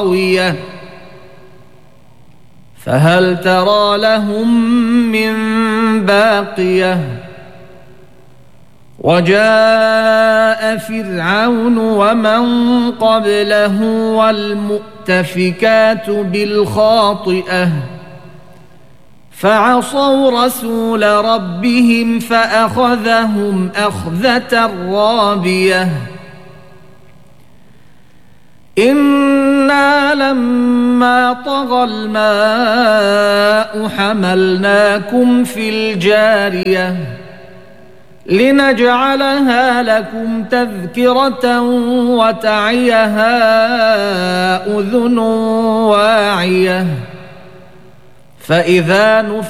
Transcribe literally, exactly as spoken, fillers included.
فهل ترى لهم من باقية وجاء فرعون ومن قبله والمؤتفكات بالخاطئة فعصوا رسول ربهم فأخذهم أخذة رابية إنا لما طغى الماء حملناكم في الجارية لنجعلها لكم تذكرة وتعيها أذن واعية فإذا نفخ